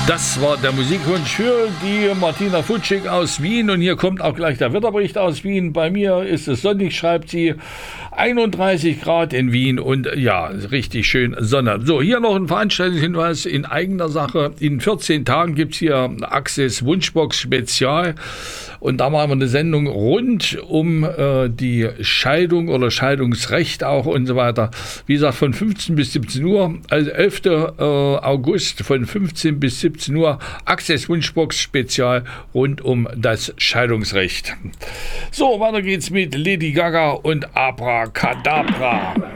Das war der Musikwunsch für die Martina Futschig aus Wien. Und hier kommt auch gleich der Wetterbericht aus Wien. Bei mir ist es sonnig, schreibt sie. 31 Grad in Wien und ja, richtig schön Sonne. So, hier noch ein Veranstaltungshinweis in eigener Sache. In 14 Tagen gibt es hier Access Wunschbox Spezial. Und da machen wir eine Sendung rund um die Scheidung oder Scheidungsrecht auch und so weiter. Wie gesagt, von 15 bis 17 Uhr, also 11. August von 15 bis 17 Uhr, Access Wunschbox Spezial rund um das Scheidungsrecht. So, weiter geht's mit Lady Gaga und Abracadabra.